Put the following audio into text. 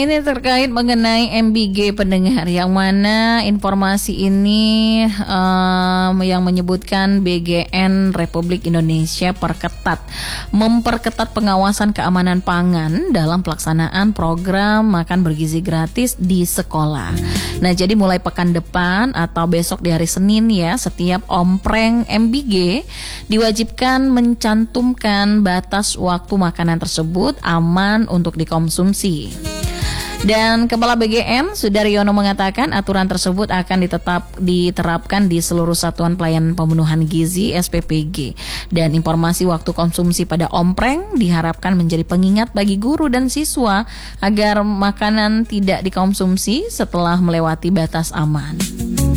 Ini terkait mengenai MBG pendengar, yang mana informasi ini yang menyebutkan BGN Republik Indonesia memperketat pengawasan keamanan pangan dalam pelaksanaan program makan bergizi gratis di sekolah. Nah, jadi mulai pekan depan atau besok di hari Senin ya, setiap ompreng MBG diwajibkan mencantumkan batas waktu makanan tersebut aman untuk dikonsumsi. Dan Kepala BGN Sudaryono mengatakan aturan tersebut akan diterapkan di seluruh Satuan Pelayanan Pemenuhan Gizi SPPG. Dan informasi waktu konsumsi pada ompreng diharapkan menjadi pengingat bagi guru dan siswa agar makanan tidak dikonsumsi setelah melewati batas aman.